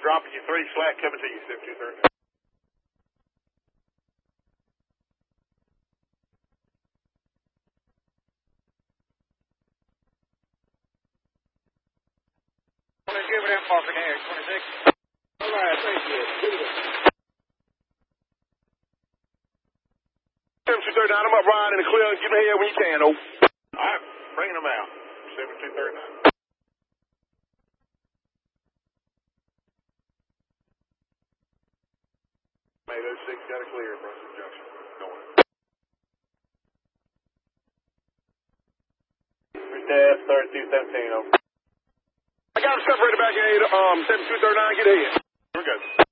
dropping you 3 slack coming to you, 7239. Give it in Parker there, 26. All right, thank you. 7239, I'm up riding in the clear. Give me a head when you can, oh. All right, bringing them out. 7239. Made 06 got a clear across the junction. Going. Reset 3217, over. I got him separated back at 7239. Get ahead. We're good.